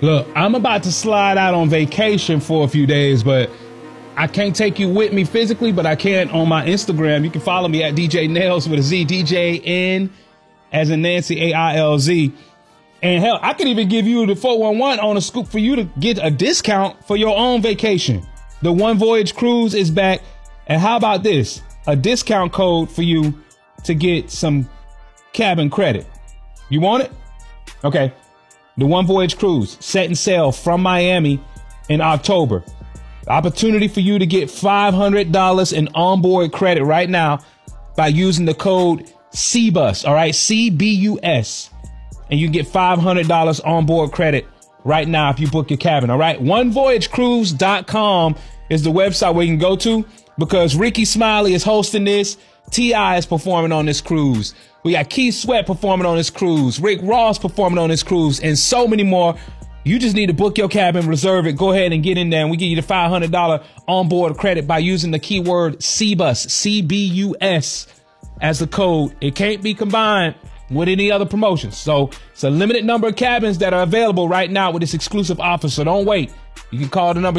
Look, I'm about to slide out on vacation for a few days, but I can't take you with me physically, but I can on my Instagram. You can follow me at DJ Nailz with a Z, DJN as in Nancy, AILZ. And hell, I could even give you the 411 on a scoop for you to get a discount for your own vacation. The One Voyage Cruise is back. And how about this? A discount code for you to get some cabin credit. You want it? Okay. The One Voyage Cruise setting sail from Miami in October. Opportunity for you to get $500 in onboard credit right now by using the code CBUS. All right. CBUS. And you get $500 onboard credit right now if you book your cabin. All right. OneVoyageCruise.com is the website where you can go to, because Ricky Smiley is hosting this. T.I. is performing on this cruise. We got Keith Sweat performing on this cruise. Rick Ross performing on this cruise, and so many more. You just need to book your cabin, reserve it. Go ahead and get in there, and we give you the $500 onboard credit by using the keyword CBUS, CBUS, as the code. It can't be combined with any other promotions. So it's a limited number of cabins that are available right now with this exclusive offer. So don't wait. You can call the number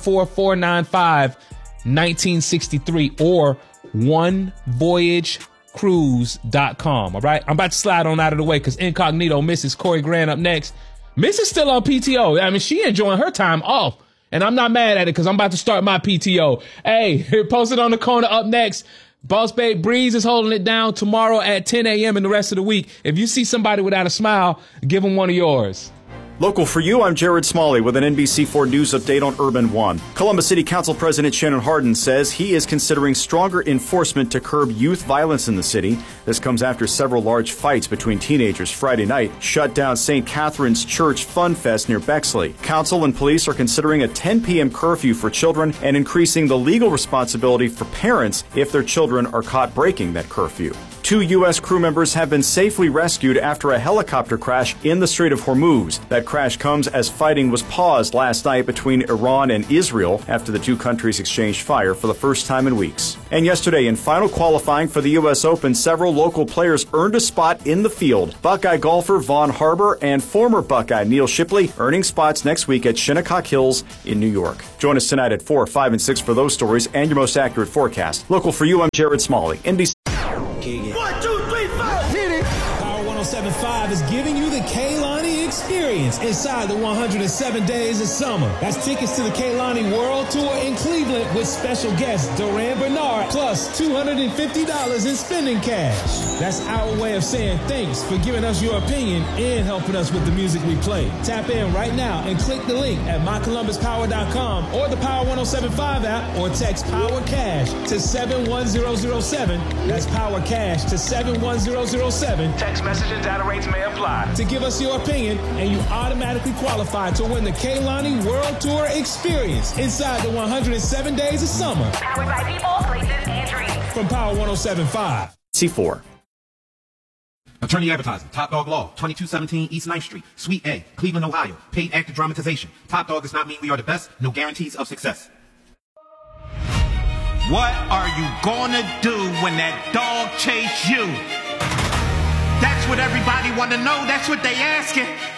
214-495-1963 or OneVoyageCruise.com. All right. I'm about to slide on out of the way because Incognito Mrs. Corey Grant up next. Miss is still on PTO. I mean, she enjoying her time off, and I'm not mad at it because I'm about to start my PTO. Hey, posted on the corner up next. Boss Babe Breeze is holding it down tomorrow at 10 a.m. and the rest of the week. If you see somebody without a smile, give them one of yours. Local for you, I'm Jared Smalley with an NBC4 News update on Urban One. Columbus City Council President Shannon Hardin says he is considering stronger enforcement to curb youth violence in the city. This comes after several large fights between teenagers Friday night shut down St. Catherine's Church Fun Fest near Bexley. Council and police are considering a 10 p.m. curfew for children and increasing the legal responsibility for parents if their children are caught breaking that curfew. 2 U.S. crew members have been safely rescued after a helicopter crash in the Strait of Hormuz. That crash comes as fighting was paused last night between Iran and Israel after the two countries exchanged fire for the first time in weeks. And yesterday, in final qualifying for the U.S. Open, several local players earned a spot in the field. Buckeye golfer Vaughn Harbour and former Buckeye Neil Shipley earning spots next week at Shinnecock Hills in New York. Join us tonight at 4, 5, and 6 for those stories and your most accurate forecast. Local for you, I'm Jared Smalley, NBC. 1, 2, 3, 4, hit it! Power 107.5 is giving you the Kehlani experience inside the 107 days of summer. That's tickets to the Kehlani World Tour in Cleveland with special guest Duran Bernard, plus $250 in spending cash. That's our way of saying thanks for giving us your opinion and helping us with the music we play. Tap in right now and click the link at mycolumbuspower.com or the Power 107.5 app, or text Power Cash to 71007. That's Power Cash to 71007. Text message and data rates may apply. To give us your opinion, and you automatically qualify to win the Kehlani World Tour experience inside the 107 days of summer. Powered by people, places, and dreams. From Power 107.5. C4. Attorney Advertising, Top Dog Law, 2217 East 9th Street, Suite A, Cleveland, Ohio. Paid actor dramatization. Top Dog does not mean we are the best. No guarantees of success. What are you gonna do when that dog chase you? That's what everybody wanna know. That's what they asking.